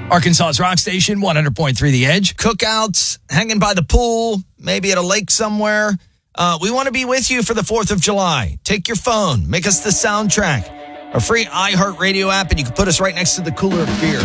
Arkansas's rock station, 100.3 The Edge. Cookouts, hanging by the pool, maybe at a lake somewhere. We want to be with you for the 4th of July. Take your phone. Make us the soundtrack. A free iHeartRadio app, and you can put us right next to the cooler of beer.